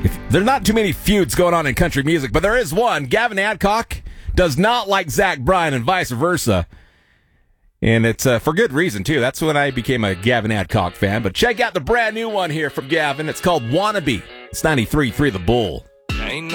There's not too many feuds going on in country music, but there is one. Gavin Adcock does not like Zach Bryan and vice versa. And it's for good reason, too. That's when I became a Gavin Adcock fan. But check out the brand new one here from Gavin. It's called Wannabe. It's 93.3 The Bull.